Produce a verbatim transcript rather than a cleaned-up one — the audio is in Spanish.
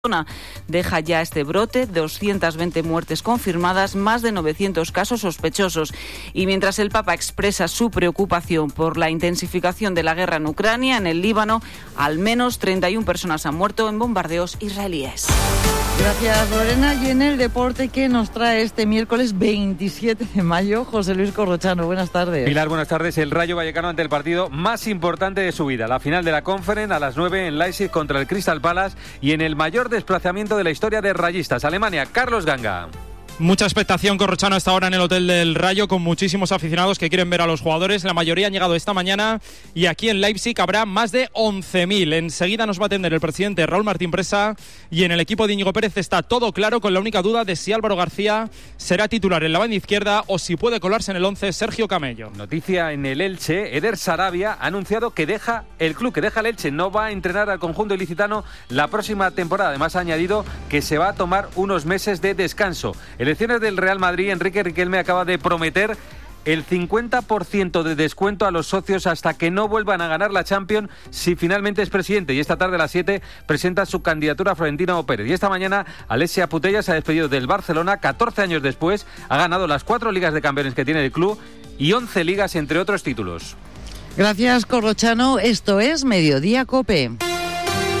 Deja ya este brote, doscientas veinte muertes confirmadas, más de novecientos casos sospechosos. Y mientras el Papa expresa su preocupación por la intensificación de la guerra en Ucrania, en el Líbano, al menos treinta y una personas han muerto en bombardeos israelíes. Gracias, Lorena. Y en el deporte, ¿qué nos trae este miércoles veintisiete de mayo? José Luis Corrochano, buenas tardes. Pilar, buenas tardes. El Rayo Vallecano ante el partido más importante de su vida. La final de la Conference a las nueve en Leipzig contra el Crystal Palace y en el mayor desplazamiento de la historia de rayistas. Alemania, Carlos Ganga. Mucha expectación, Corrochano, hasta ahora en el Hotel del Rayo, con muchísimos aficionados que quieren ver a los jugadores. La mayoría han llegado esta mañana y aquí en Leipzig habrá más de once mil. Enseguida nos va a atender el presidente Raúl Martín Presa y en el equipo de Íñigo Pérez está todo claro, con la única duda de si Álvaro García será titular en la banda izquierda o si puede colarse en el once Sergio Camello. Noticia en el Elche, Eder Sarabia ha anunciado que deja el club, que deja el Elche, no va a entrenar al conjunto ilicitano la próxima temporada. Además ha añadido que se va a tomar unos meses de descanso. El Elecciones del Real Madrid, Enrique Riquelme acaba de prometer el cincuenta por ciento de descuento a los socios hasta que no vuelvan a ganar la Champions si finalmente es presidente. Y esta tarde a las siete presenta su candidatura a Florentino Pérez. Y esta mañana Alessia Putellas se ha despedido del Barcelona. catorce años después ha ganado las cuatro ligas de campeones que tiene el club y once ligas, entre otros títulos. Gracias, Corrochano. Esto es Mediodía COPE.